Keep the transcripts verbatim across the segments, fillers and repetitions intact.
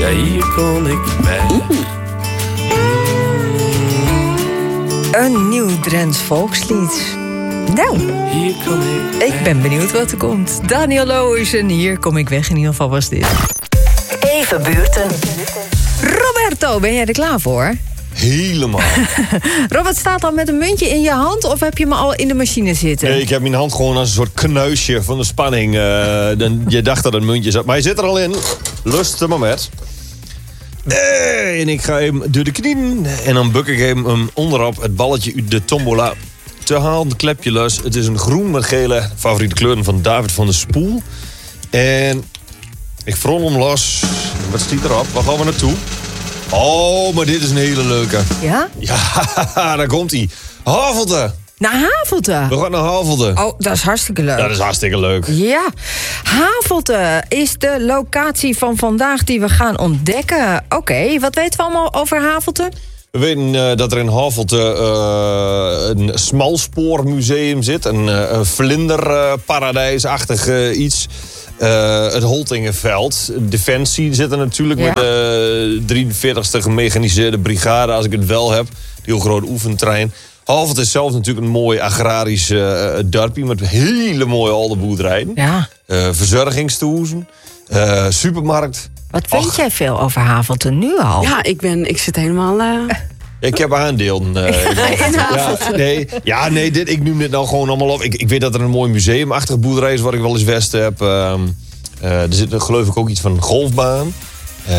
ja hier kon ik weg. Een nieuw Drents volkslied. Nou, Hier kom ik ik ben benieuwd wat er komt. Daniel Lohuizen, hier kom ik weg. In ieder geval was dit. Even buurten. Roberto, ben jij er klaar voor? Helemaal. Robert, staat al met een muntje in je hand of heb je hem al in de machine zitten? Nee, ik heb mijn hand gewoon als een soort kneusje van de spanning. Uh, dan, je dacht dat het een muntje zat. Maar hij zit er al in. Lust maar met. Uh, en ik ga hem door de knieën. En dan buk ik hem um, onderop het balletje uit de tombola te halen. Klepje los. Het is een groen met gele favoriete kleuren van David van der Spoel. En ik frol hem los. Wat stiet erop? Waar gaan we naartoe? Oh, maar dit is een hele leuke. Ja? Ja, daar komt hij. Havelte. Naar Havelte. We gaan naar Havelte. Oh, dat is hartstikke leuk. Dat is hartstikke leuk. Ja, Havelte is de locatie van vandaag die we gaan ontdekken. Oké, okay, wat weten we allemaal over Havelte? We weten uh, dat er in Havelte uh, een smalspoormuseum zit. Een, uh, een vlinderparadijsachtig uh, iets. Uh, het Holtingenveld. Defensie zit er natuurlijk, ja, met de drieënveertigste gemechaniseerde brigade, als ik het wel heb. Heel groot oefentrein. Havelte is zelf natuurlijk een mooi agrarisch uh, dorpje met hele mooie oude boerderijen. Ja. Uh, verzorgingstehuizen. Uh, supermarkt. Wat weet Och, jij veel over Havelte nu al? Ja, ik, ben, ik zit helemaal... Uh... Ik heb aandelen. Uh, in Havelte. Ja, nee, ja, nee dit, ik noem dit nou gewoon allemaal op. Ik, ik weet dat er een mooi museumachtig boerderij is waar ik wel eens west heb. Uh, uh, er zit geloof ik ook iets van een golfbaan. Uh,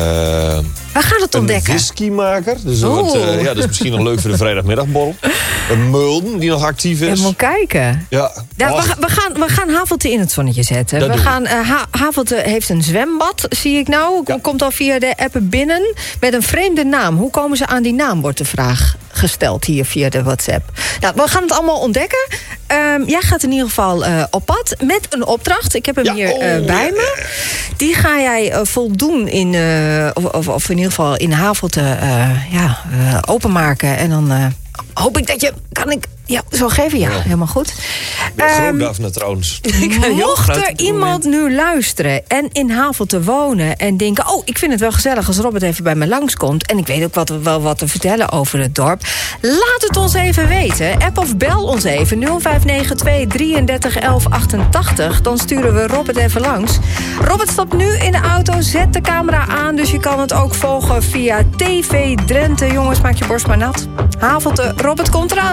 Waar gaat het ontdekken? Een whiskymaker. Dus dat, wordt, uh, ja, dat is misschien nog leuk voor de vrijdagmiddagborrel. Een Mulden die nog actief is. Ja, moet kijken. Ja. Ja, we, we, gaan, we gaan Havelte in het zonnetje zetten. Dat we doen we. gaan, uh, ha Havelte heeft een zwembad, zie ik nou. Ja. Komt al via de app binnen. Met een vreemde naam. Hoe komen ze aan die naam, wordt de vraag gesteld hier via de WhatsApp. Nou, we gaan het allemaal ontdekken. Um, jij gaat in ieder geval uh, op pad met een opdracht. Ik heb hem Ja, hier uh, oh, bij ja. me. Die ga jij uh, voldoen in, uh, of, of, of in ieder geval in Havelte uh, ja, uh, openmaken. En dan uh, hoop ik dat je, kan ik, ja, zo geven, ja, Ja. helemaal goed. Ja, groot Um, Daphne trouwens. Mocht er iemand nu luisteren en in Havelte wonen en denken, oh, ik vind het wel gezellig als Robert even bij me langskomt en ik weet ook wat, wel wat te vertellen over het dorp, laat het ons even weten. App of bel ons even nul vijf negen twee drieëndertig elf achtentachtig. Dan sturen we Robert even langs. Robert stapt nu in de auto, zet de camera aan, dus je kan het ook volgen via T V Drenthe. Jongens, maak je borst maar nat. Havelte, Robert komt eraan.